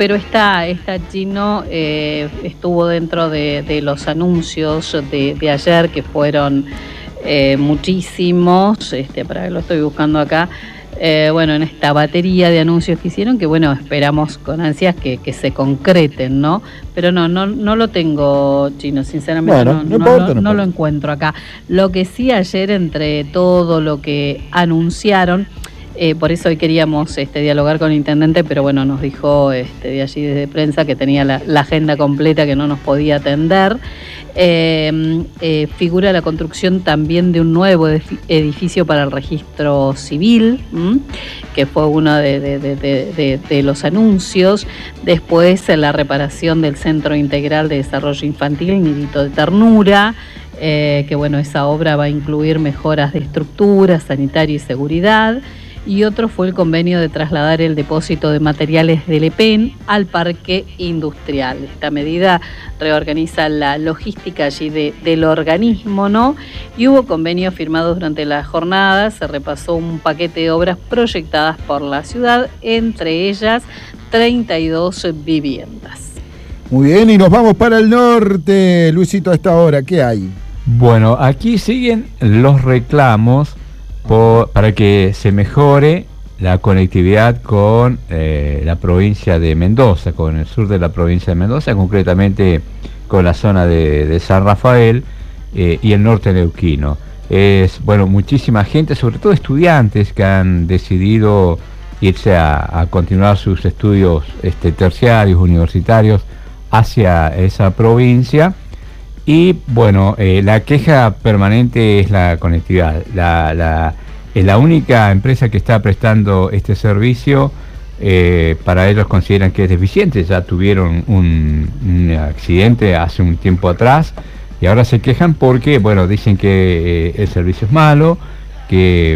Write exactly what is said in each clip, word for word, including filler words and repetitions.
pero esta, esta Chino eh, estuvo dentro de, de los anuncios de, de ayer, que fueron eh, muchísimos, este, para que lo estoy buscando acá. Eh, bueno, en esta batería de anuncios que hicieron, que bueno, esperamos con ansias que, que se concreten, ¿no? Pero no, no, no lo tengo, Chino, sinceramente. Bueno, no, no, no, importa, no, no, no lo encuentro acá. Lo que sí, ayer, entre todo lo que anunciaron, eh, por eso hoy queríamos este, dialogar con el intendente, pero bueno, nos dijo este, de allí desde prensa que tenía la, la agenda completa, que no nos podía atender. Eh, eh, figura la construcción también de un nuevo edificio para el registro civil, ¿m? que fue uno de, de, de, de, de los anuncios. Después la reparación del Centro Integral de Desarrollo Infantil, Nidito de Ternura, eh, que bueno, esa obra va a incluir mejoras de estructura, sanitaria y seguridad. Y otro fue el convenio de trasladar el depósito de materiales del E P E N al parque industrial. Esta medida reorganiza la logística allí de, del organismo, ¿no? Y hubo convenios firmados durante la jornada, se repasó un paquete de obras proyectadas por la ciudad, entre ellas treinta y dos viviendas. Muy bien, y nos vamos para el norte, Luisito, a esta hora, ¿qué hay? Bueno, aquí siguen los reclamos Por, para que se mejore la conectividad con eh, la provincia de Mendoza, con el sur de la provincia de Mendoza, concretamente con la zona de, de San Rafael eh, y el norte neuquino. Es, bueno, muchísima gente, sobre todo estudiantes que han decidido irse a, a continuar sus estudios este, terciarios, universitarios, hacia esa provincia. Y bueno, eh, la queja permanente es la conectividad. La, la, es la única empresa que está prestando este servicio. Eh, para ellos consideran que es deficiente. Ya tuvieron un, un accidente hace un tiempo atrás y ahora se quejan porque, bueno, dicen que eh, el servicio es malo, que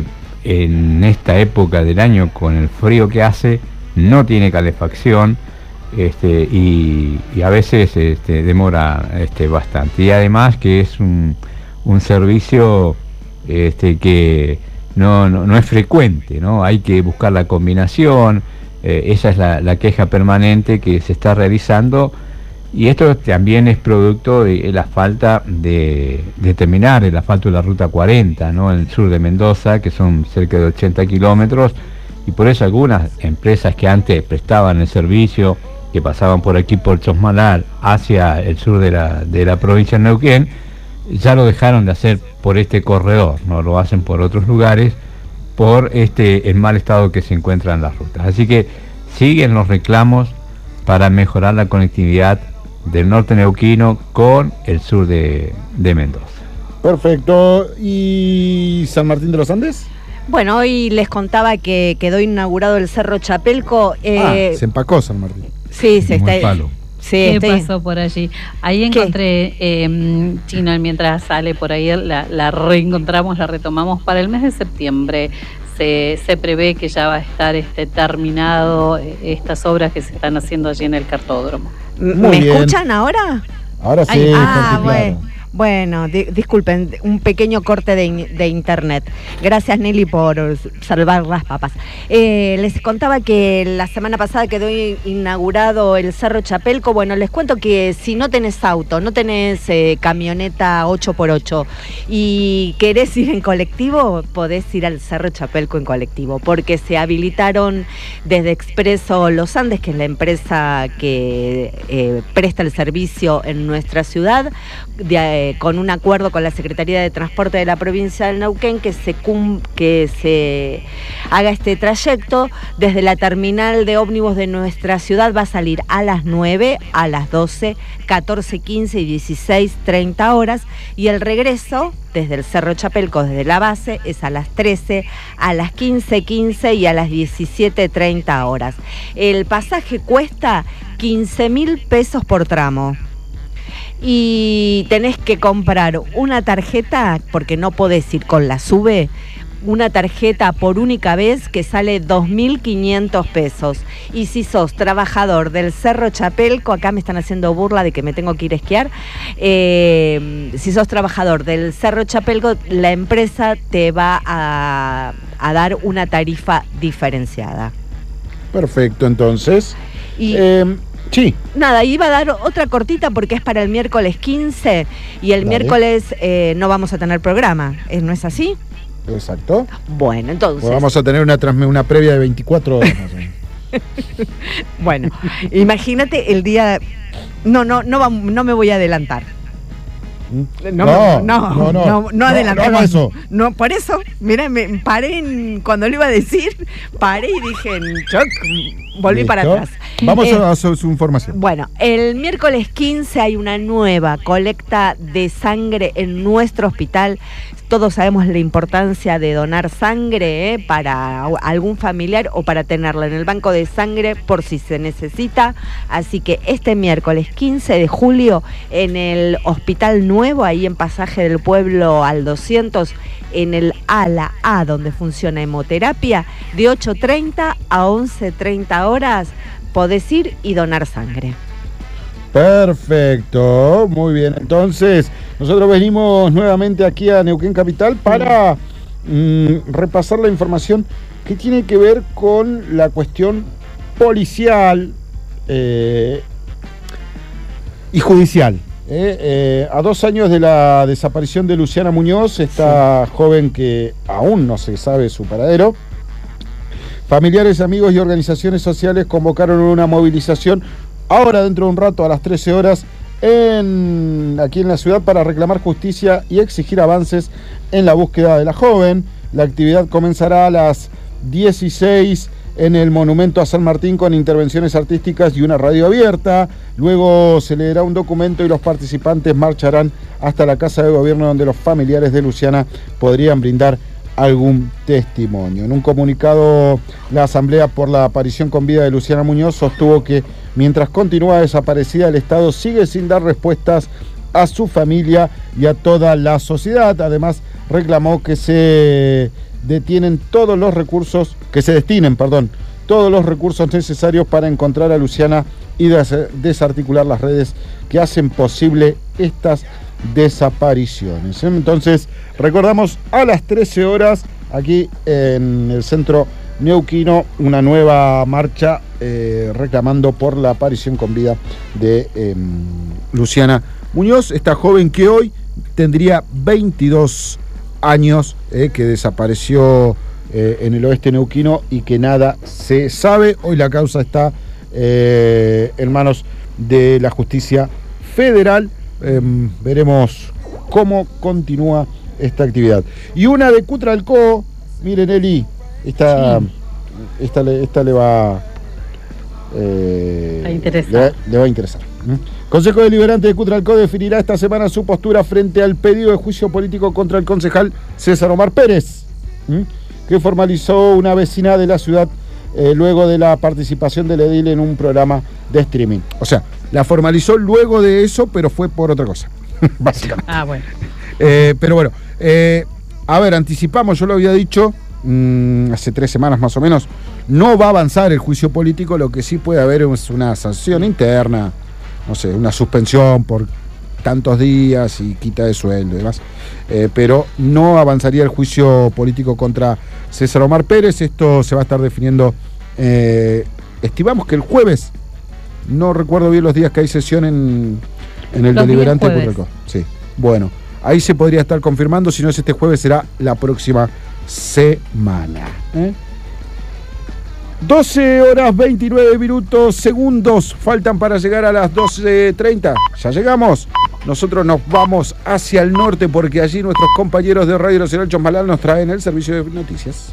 en esta época del año, con el frío que hace, no tiene calefacción. Este, y, y a veces este, demora este, bastante, y además que es un, un servicio este, que no, no, no es frecuente, ¿no? Hay que buscar la combinación. Eh, esa es la, la queja permanente que se está realizando, y esto también es producto de la falta de, de terminar el asfalto de la ruta cuarenta, ¿no? En el sur de Mendoza, que son cerca de ochenta kilómetros, y por eso algunas empresas que antes prestaban el servicio, que pasaban por aquí por Chosmalal hacia el sur de la, de la provincia de Neuquén, ya lo dejaron de hacer por este corredor, no lo hacen por otros lugares, por este el mal estado que se encuentran las rutas. Así que siguen los reclamos para mejorar la conectividad del norte neuquino con el sur de, de Mendoza. Perfecto. ¿Y San Martín de los Andes? Bueno, hoy les contaba que quedó inaugurado el Cerro Chapelco. Eh, ah, se empacó San Martín. Sí, se está. Palo. Sí, ¿qué estoy... pasó por allí? Ahí encontré, eh, Chino, mientras sale por ahí, la, la reencontramos, la retomamos para el mes de septiembre. Se, se prevé que ya va a estar este, terminado eh, estas obras que se están haciendo allí en el cartódromo. Muy ¿Me bien. escuchan ahora? Ahora sí. Ay, ah, claro. bueno. Bueno, di disculpen, un pequeño corte de, in de internet. Gracias, Nelly, por salvar las papas. Eh, les contaba que la semana pasada quedó inaugurado el Cerro Chapelco. Bueno, les cuento que si no tenés auto, no tenés eh, camioneta ocho por ocho y querés ir en colectivo, podés ir al Cerro Chapelco en colectivo, porque se habilitaron desde Expreso Los Andes, que es la empresa que eh, presta el servicio en nuestra ciudad, de, eh, con un acuerdo con la Secretaría de Transporte de la provincia del Neuquén, que se, cum que se haga este trayecto desde la terminal de ómnibus de nuestra ciudad. Va a salir a las nueve, a las doce, catorce, quince y dieciséis treinta horas, y el regreso desde el Cerro Chapelco, desde la base, es a las trece, a las quince quince y a las diecisiete treinta horas. El pasaje cuesta quince mil pesos por tramo. Y tenés que comprar una tarjeta, porque no podés ir con la SUBE, una tarjeta por única vez que sale dos mil quinientos pesos. Y si sos trabajador del Cerro Chapelco, acá me están haciendo burla de que me tengo que ir a esquiar, eh, si sos trabajador del Cerro Chapelco, la empresa te va a, a dar una tarifa diferenciada. Perfecto, entonces. Y Eh, sí. nada, iba a dar otra cortita porque es para el miércoles quince y el Dale. miércoles eh, no vamos a tener programa, ¿eh? ¿No es así? Exacto. Bueno, entonces... Pues vamos a tener una, transme- una previa de veinticuatro horas más o menos. Bueno, imagínate el día... No, no, no, vam- no me voy a adelantar. No, no, no, no, no, no adelantemos. No, no, eso. No, por eso, mira, me paré en- cuando lo iba a decir, paré y dije, choc, volví Listo. para atrás. Vamos Eh, a su, su información. Bueno, el miércoles quince hay una nueva colecta de sangre en nuestro hospital. Todos sabemos la importancia de donar sangre ¿eh? para algún familiar o para tenerla en el banco de sangre por si se necesita. Así que este miércoles quince de julio en el Hospital Nuevo, ahí en Pasaje del Pueblo al doscientos, en el ala A donde funciona hemoterapia, de ocho treinta a once treinta horas, podés ir y donar sangre. Perfecto, muy bien. Entonces, nosotros venimos nuevamente aquí a Neuquén Capital para mm, repasar la información que tiene que ver con la cuestión policial eh, y judicial. Eh, eh, a dos años de la desaparición de Luciana Muñoz, esta sí. joven que aún no se sabe su paradero, familiares, amigos y organizaciones sociales convocaron una movilización ahora dentro de un rato a las trece horas en, aquí en la ciudad para reclamar justicia y exigir avances en la búsqueda de la joven. La actividad comenzará a las dieciséis en el Monumento a San Martín con intervenciones artísticas y una radio abierta. Luego se leerá un documento y los participantes marcharán hasta la Casa de Gobierno donde los familiares de Luciana podrían brindar algún testimonio. En un comunicado, la Asamblea por la Aparición con Vida de Luciana Muñoz sostuvo que mientras continúa desaparecida, el Estado sigue sin dar respuestas a su familia y a toda la sociedad. Además, reclamó que se detienen todos los recursos, que se destinen, perdón, todos los recursos necesarios para encontrar a Luciana y des- desarticular las redes que hacen posible estas desapariciones. Entonces, recordamos a las trece horas, aquí en el centro neuquino, una nueva marcha eh, reclamando por la aparición con vida de eh, Luciana Muñoz, esta joven que hoy tendría veintidós años, eh, que desapareció eh, en el oeste neuquino y que nada se sabe. Hoy la causa está eh, en manos de la justicia federal. Eh, veremos cómo continúa esta actividad. Y una de Cutralcó, miren, Eli, esta, sí. esta, esta, esta le va, eh, a interesar. Le, le va a interesar. ¿Mm? Consejo Deliberante de Cutralcó definirá esta semana su postura frente al pedido de juicio político contra el concejal César Omar Pérez, ¿Mm? que formalizó una vecina de la ciudad eh, luego de la participación del edil en un programa de streaming. O sea, la formalizó luego de eso, pero fue por otra cosa, básicamente. Ah, bueno. Eh, pero bueno, eh, a ver, anticipamos, yo lo había dicho mmm, hace tres semanas más o menos, no va a avanzar el juicio político, lo que sí puede haber es una sanción interna, no sé, una suspensión por tantos días y quita de sueldo y demás, eh, pero no avanzaría el juicio político contra César Omar Pérez. Esto se va a estar definiendo, eh, estimamos que el jueves, no recuerdo bien los días que hay sesión en, en el los deliberante de Cutralcó. Sí, bueno, ahí se podría estar confirmando, si no es este jueves será la próxima semana. ¿Eh? doce horas veintinueve minutos, segundos faltan para llegar a las doce treinta. Ya llegamos. Nosotros nos vamos hacia el norte porque allí nuestros compañeros de Radio Nacional Chosmalal nos traen el servicio de noticias.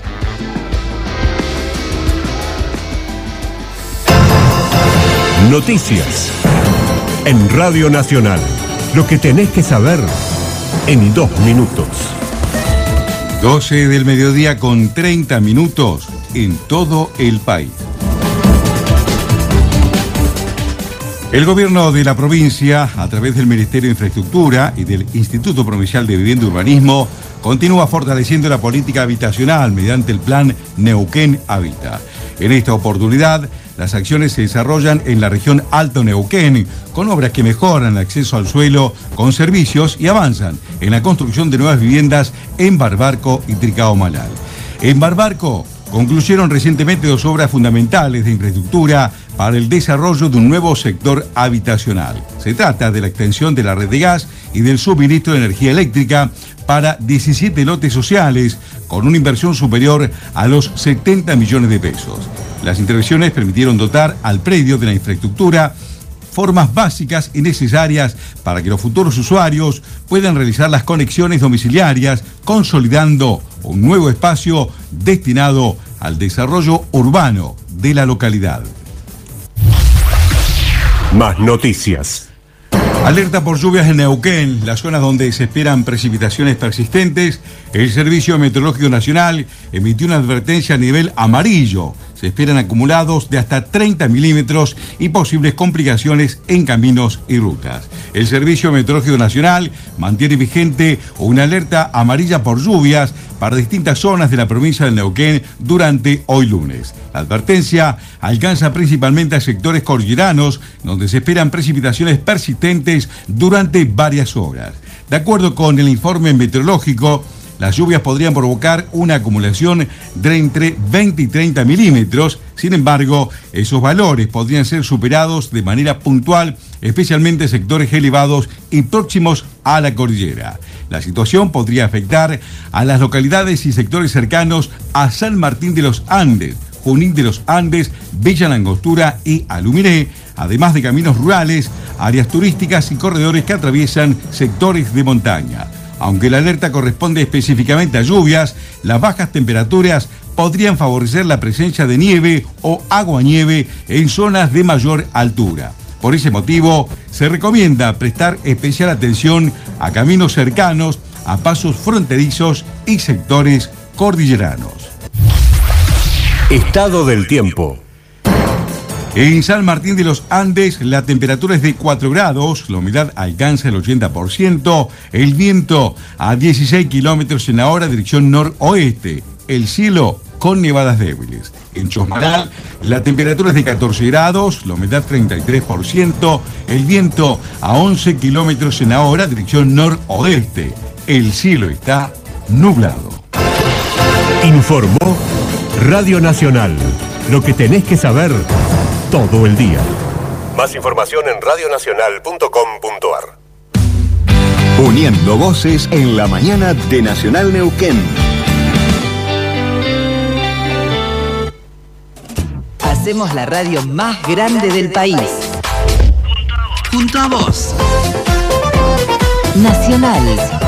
Noticias en Radio Nacional. Lo que tenés que saber en dos minutos. doce del mediodía con treinta minutos en todo el país. El gobierno de la provincia, a través del Ministerio de Infraestructura y del Instituto Provincial de Vivienda y Urbanismo, continúa fortaleciendo la política habitacional mediante el plan Neuquén Habita. En esta oportunidad, las acciones se desarrollan en la región Alto Neuquén, con obras que mejoran el acceso al suelo, con servicios y avanzan en la construcción de nuevas viviendas en Barbarco y Tricao-Malal. En Barbarco concluyeron recientemente dos obras fundamentales de infraestructura para el desarrollo de un nuevo sector habitacional. Se trata de la extensión de la red de gas y del suministro de energía eléctrica para diecisiete lotes sociales, con una inversión superior a los setenta millones de pesos. Las intervenciones permitieron dotar al predio de la infraestructura formas básicas y necesarias para que los futuros usuarios puedan realizar las conexiones domiciliarias, consolidando un nuevo espacio destinado al desarrollo urbano de la localidad. Más noticias. Alerta por lluvias en Neuquén, las zonas donde se esperan precipitaciones persistentes. El Servicio Meteorológico Nacional emitió una advertencia a nivel amarillo. Se esperan acumulados de hasta treinta milímetros y posibles complicaciones en caminos y rutas. El Servicio Meteorológico Nacional mantiene vigente una alerta amarilla por lluvias para distintas zonas de la provincia de Neuquén durante hoy lunes. La advertencia alcanza principalmente a sectores cordilleranos, donde se esperan precipitaciones persistentes durante varias horas. De acuerdo con el informe meteorológico, las lluvias podrían provocar una acumulación de entre veinte y treinta milímetros. Sin embargo, esos valores podrían ser superados de manera puntual, especialmente en sectores elevados y próximos a la cordillera. La situación podría afectar a las localidades y sectores cercanos a San Martín de los Andes, Junín de los Andes, Villa Langostura y Aluminé, además de caminos rurales, áreas turísticas y corredores que atraviesan sectores de montaña. Aunque la alerta corresponde específicamente a lluvias, las bajas temperaturas podrían favorecer la presencia de nieve o aguanieve en zonas de mayor altura. Por ese motivo, se recomienda prestar especial atención a caminos cercanos, a pasos fronterizos y sectores cordilleranos. Estado del tiempo. En San Martín de los Andes la temperatura es de cuatro grados, la humedad alcanza el ochenta por ciento, el viento a dieciséis kilómetros en la hora, dirección noroeste, el cielo con nevadas débiles. En Chosmalal la temperatura es de catorce grados, la humedad treinta y tres por ciento, el viento a once kilómetros en la hora, dirección noroeste, el cielo está nublado. Informó Radio Nacional. Lo que tenés que saber todo el día. Más información en radio nacional punto com punto a r. Uniendo voces en la mañana de Nacional Neuquén. Hacemos la radio más grande del país. Junto a vos. Nacional.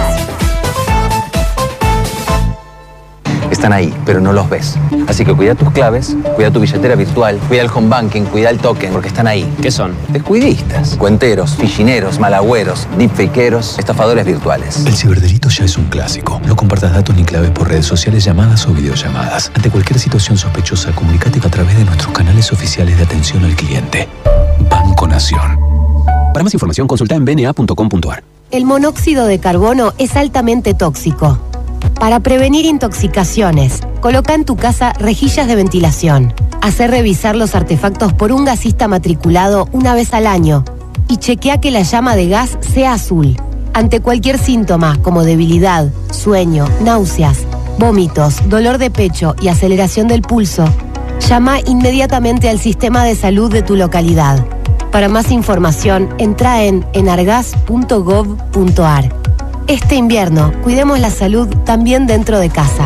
Están ahí, pero no los ves. Así que cuida tus claves, cuida tu billetera virtual, cuida el home banking, cuida el token, porque están ahí. ¿Qué son? Descuidistas, cuenteros, fichineros, malagüeros, deepfakeros, estafadores virtuales. El ciberdelito ya es un clásico. No compartas datos ni claves por redes sociales, llamadas o videollamadas. Ante cualquier situación sospechosa, comunícate a través de nuestros canales oficiales de atención al cliente. Banco Nación. Para más información, consulta en b n a punto com punto a r. El monóxido de carbono es altamente tóxico. Para prevenir intoxicaciones, coloca en tu casa rejillas de ventilación. Hacé revisar los artefactos por un gasista matriculado una vez al año y chequea que la llama de gas sea azul. Ante cualquier síntoma como debilidad, sueño, náuseas, vómitos, dolor de pecho y aceleración del pulso, llama inmediatamente al sistema de salud de tu localidad. Para más información, entra en enargas punto gov punto a r. Este invierno, cuidemos la salud también dentro de casa.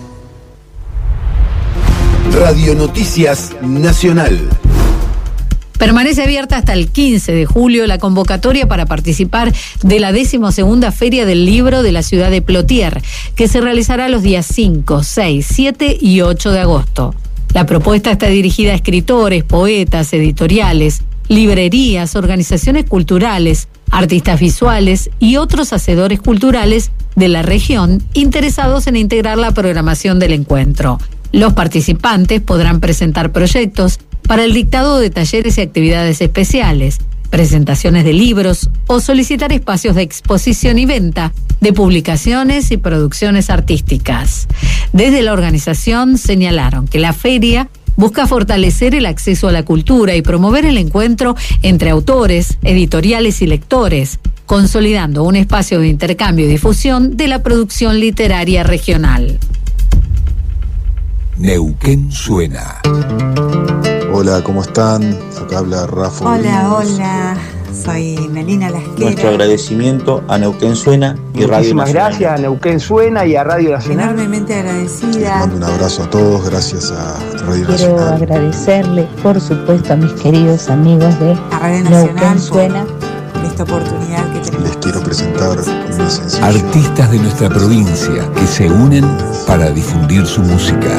Radio Noticias Nacional. Permanece abierta hasta el quince de julio la convocatoria para participar de la decimosegunda Feria del Libro de la ciudad de Plotier, que se realizará los días cinco, seis, siete y ocho de agosto. La propuesta está dirigida a escritores, poetas, editoriales, librerías, organizaciones culturales, artistas visuales y otros hacedores culturales de la región interesados en integrar la programación del encuentro. Los participantes podrán presentar proyectos para el dictado de talleres y actividades especiales, presentaciones de libros o solicitar espacios de exposición y venta de publicaciones y producciones artísticas. Desde la organización señalaron que la feria busca fortalecer el acceso a la cultura y promover el encuentro entre autores, editoriales y lectores, consolidando un espacio de intercambio y difusión de la producción literaria regional. Neuquén suena. Hola, ¿cómo están? Acá habla Rafa. Hola, hola. Soy Melina Lasquera. Nuestro agradecimiento a Neuquén Suena y Radio Muchísimas Nacional. gracias a Neuquén Suena y a Radio Nacional. Enormemente agradecida. Les mando un abrazo a todos, gracias a Radio Quiero Nacional. agradecerle, por supuesto, a mis queridos amigos de A Radio Nacional Neuquén por, Suena. por esta oportunidad que tenemos. Les quiero presentar mi sencillo. Artistas de nuestra provincia que se unen para difundir su música.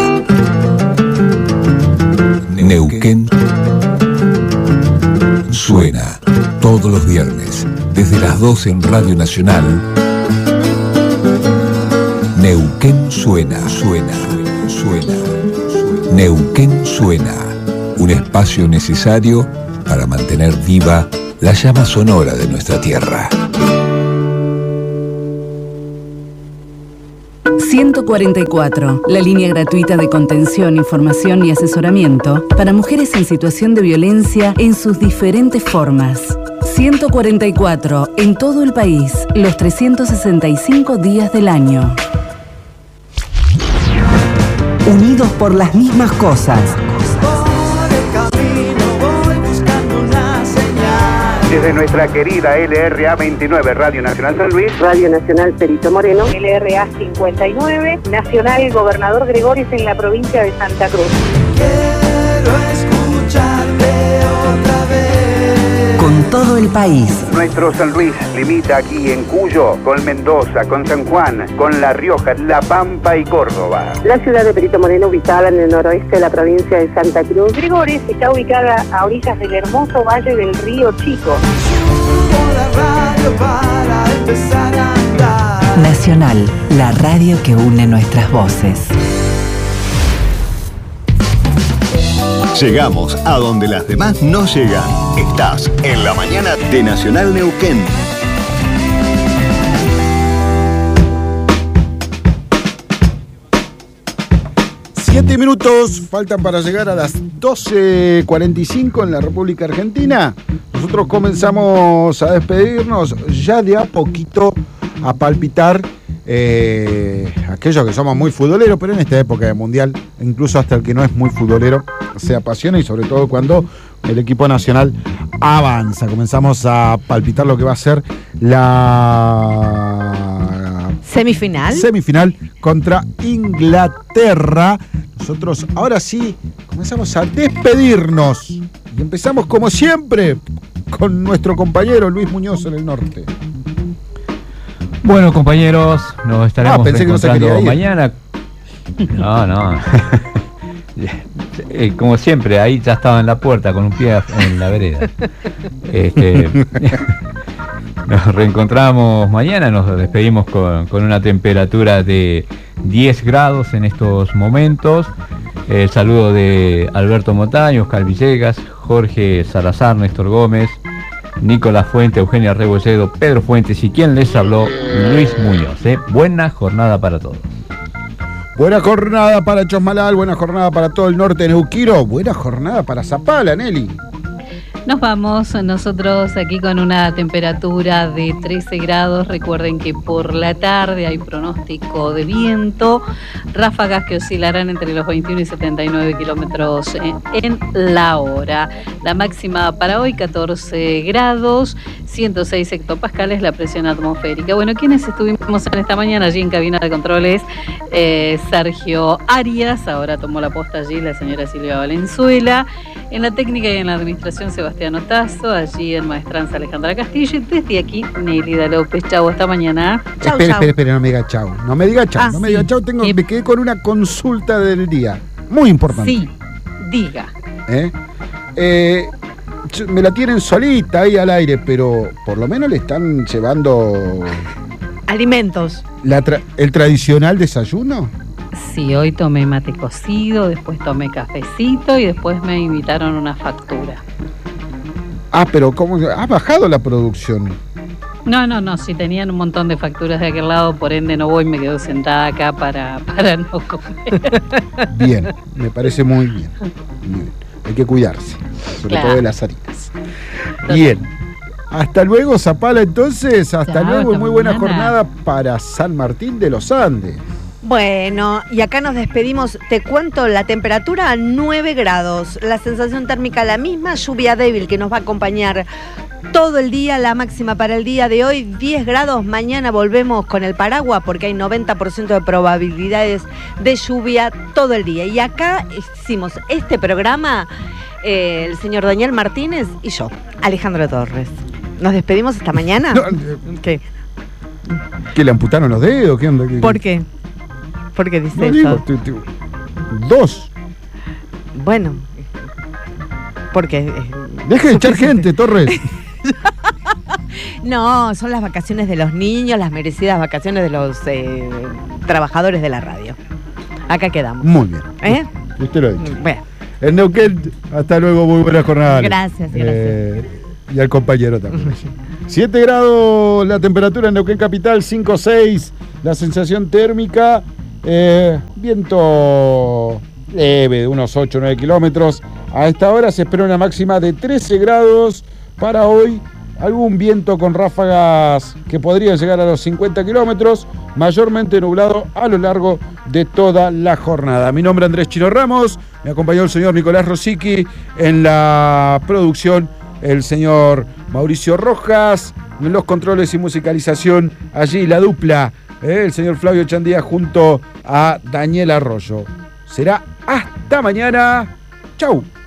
Neuquén Suena, todos los viernes, desde las doce en Radio Nacional. Neuquén Suena, suena, suena. Neuquén Suena, un espacio necesario para mantener viva la llama sonora de nuestra tierra. ciento cuarenta y cuatro, la línea gratuita de contención, información y asesoramiento para mujeres en situación de violencia en sus diferentes formas. ciento cuarenta y cuatro, en todo el país, los trescientos sesenta y cinco días del año. Unidos por las mismas cosas. Desde nuestra querida L R A veintinueve, Radio Nacional San Luis, Radio Nacional Perito Moreno, L R A cincuenta y nueve, Nacional Gobernador Gregorios en la provincia de Santa Cruz. Quiero escucharte otra vez. Con todo el país. Nuestro San Luis limita aquí en Cuyo, con Mendoza, con San Juan, con La Rioja, La Pampa y Córdoba. La ciudad de Perito Moreno, ubicada en el noroeste de la provincia de Santa Cruz. Gregorios está ubicada a orillas del hermoso valle del río Chico. Subo la radio para empezar a andar. Nacional, la radio que une nuestras voces. Llegamos a donde las demás no llegan. Estás en la mañana de Nacional Neuquén. Siete minutos faltan para llegar a las doce cuarenta y cinco en la República Argentina. Nosotros comenzamos a despedirnos ya de a poquito, a palpitar eh, aquellos que somos muy futboleros, pero en esta época de mundial, incluso hasta el que no es muy futbolero, se apasiona, y sobre todo cuando el equipo nacional avanza. Comenzamos a palpitar lo que va a ser la semifinal. Semifinal contra Inglaterra. Nosotros ahora sí comenzamos a despedirnos y empezamos como siempre con nuestro compañero Luis Muñoz en el norte. Bueno, compañeros, nos estaremos ah, pensé que no se reencontrando quería ir. mañana. No, no. Eh, como siempre, ahí ya estaba en la puerta con un pie en la vereda. Este, nos reencontramos mañana, nos despedimos con, con una temperatura de diez grados en estos momentos. El saludo de Alberto Montaño, Oscar Villegas, Jorge Salazar, Néstor Gómez, Nicolás Fuente, Eugenia Rebolledo, Pedro Fuentes y quien les habló, Luis Muñoz. ¿eh? Buena jornada para todos. Buena jornada para Chosmalal, buena jornada para todo el norte de Neuquino, buena jornada para Zapala, Nelly. Nos vamos nosotros aquí con una temperatura de trece grados. Recuerden que por la tarde hay pronóstico de viento, ráfagas que oscilarán entre los veintiuno y setenta y nueve kilómetros en la hora. La máxima para hoy catorce grados, ciento seis hectopascales la presión atmosférica. Bueno, quienes estuvimos en esta mañana allí en cabina de controles, eh, Sergio Arias, ahora tomó la posta allí la señora Silvia Valenzuela, en la técnica y en la administración Sebastián Otazo, allí en Maestranza Alejandra Castillo, y desde aquí Nelida López. Chau, hasta mañana. Chau, espera, espera, espera, no me diga chau. No me diga chau, ah, no me sí. diga chau. Tengo, eh, me quedé con una consulta del día. Muy importante. Sí, diga. ¿Eh? Eh, me la tienen solita ahí al aire, pero por lo menos le están llevando alimentos. La tra- ¿El tradicional desayuno? Sí, hoy tomé mate cocido, después tomé cafecito y después me invitaron una factura. Ah, pero ¿cómo? ¿Ha bajado la producción? No, no, no, si tenían un montón de facturas de aquel lado, por ende no voy, me quedo sentada acá para, para no comer. Bien, me parece muy bien. Muy bien. Hay que cuidarse, sobre claro. todo de las harinas. Bien. Hasta luego, Zapala, entonces. Hasta Chao, luego. Hasta muy buena mañana. Jornada para San Martín de los Andes. Bueno, y acá nos despedimos. Te cuento la temperatura a nueve grados. La sensación térmica la misma, lluvia débil que nos va a acompañar todo el día. La máxima para el día de hoy, diez grados. Mañana volvemos con el paraguas porque hay noventa por ciento de probabilidades de lluvia todo el día. Y acá hicimos este programa eh, el señor Daniel Martínez y yo, Alejandro Torres. Nos despedimos esta mañana. No, eh, ¿Qué? ¿Que le amputaron los dedos? ¿Qué onda? ¿Qué, ¿Por qué? ¿Por qué dice no eso? digo, te- te- dos. Bueno, porque... Deje de echar gente, Torres. No, son las vacaciones de los niños, las merecidas vacaciones de los eh, trabajadores de la radio. Acá quedamos. Muy bien. ¿Eh? Usted lo ha dicho. Bueno, En Neuquén, hasta luego, muy buena jornada. Gracias, gracias. Eh, y al compañero también. siete grados la temperatura en Neuquén Capital, cinco seis la sensación térmica, eh, viento leve de unos ocho o nueve kilómetros. A esta hora se espera una máxima de trece grados para hoy. Algún viento con ráfagas que podrían llegar a los cincuenta kilómetros, mayormente nublado a lo largo de toda la jornada. Mi nombre es Andrés Chino Ramos, me acompañó el señor Nicolás Rosicky en la producción, el señor Mauricio Rojas, en los controles y musicalización, allí la dupla, eh, el señor Flavio Chandía junto a Daniel Arroyo. Será hasta mañana. Chau.